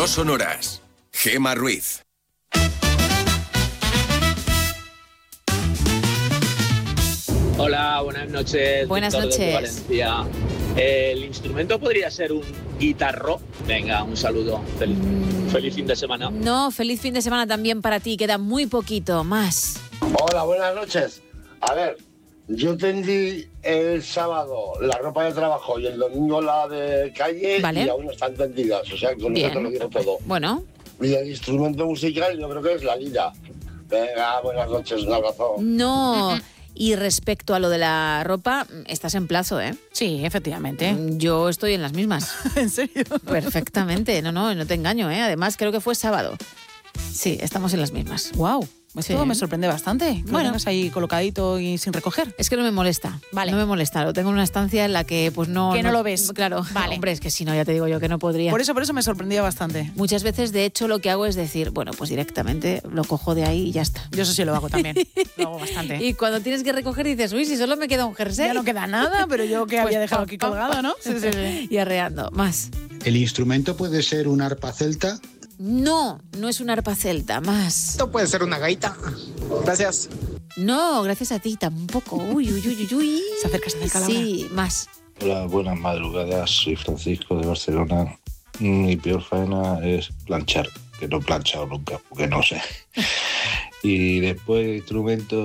No sonoras. Gema Ruiz. Hola, buenas noches. Buenas Víctor desde noches. Valencia. El instrumento podría ser un guitarro. Venga, un saludo. Feliz fin de semana. No, feliz fin de semana también para ti. Queda muy poquito más. Hola, buenas noches. A ver, yo tendí el sábado la ropa de trabajo y el domingo la de calle, Vale. y aún no están tendidas. O sea, con eso te lo digo todo. Bueno, Y el instrumento musical yo creo que es la lira. Venga, buenas noches, un abrazo. no. Y respecto a lo de la ropa, estás en plazo, ¿eh? Sí, efectivamente. Yo estoy en las mismas. ¿En serio? Perfectamente. No te engaño, ¿eh? Además, creo que fue sábado. Sí, estamos en las mismas. Wow. Esto Sí. me sorprende bastante. Que lo Bueno. tengas ahí colocadito y sin recoger. Es que no me molesta. Vale. No me molesta. Lo tengo en una estancia en la que pues no... Que no lo ves. Claro. Vale. Hombre, es que si no, ya te digo yo que no podría. Por eso me sorprendía bastante. Muchas veces, de hecho, lo que hago es decir, bueno, pues directamente lo cojo de ahí y ya está. Yo eso sí lo hago también. Lo hago bastante. Y cuando tienes que recoger dices, uy, si solo me queda un jersey. Ya no queda nada, pero yo que Pues había dejado pam, aquí pam, colgado, pam. ¿no? Sí, sí, sí. Y arreando. Más. ¿El instrumento puede ser un arpa celta? No, no es un arpa celta. Más. Esto puede ser una gaita. Gracias. No, gracias a ti tampoco. Uy. Se acerca la hora. Sí, más. Hola, buenas madrugadas. Soy Francisco de Barcelona. Mi peor faena es planchar, que no he planchado nunca, porque no sé. Y después de instrumento